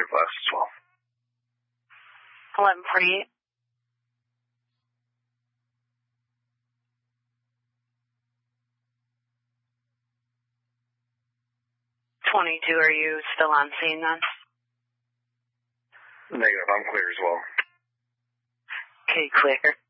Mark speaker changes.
Speaker 1: glass as well.
Speaker 2: 1148. 22, are you still on scene then?
Speaker 1: Negative, I'm clear as well.
Speaker 2: Okay, clear.